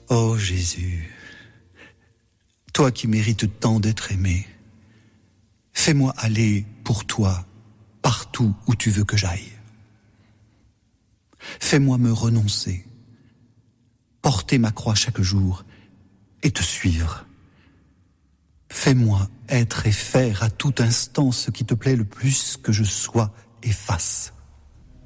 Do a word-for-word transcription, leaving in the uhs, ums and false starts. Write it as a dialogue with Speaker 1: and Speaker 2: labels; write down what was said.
Speaker 1: Ô Jésus, toi qui mérites tant d'être aimé, fais-moi aller pour toi partout où tu veux que j'aille. Fais-moi me renoncer, porter ma croix chaque jour et te suivre. Fais-moi être et faire à tout instant ce qui te plaît le plus que je sois et fasse.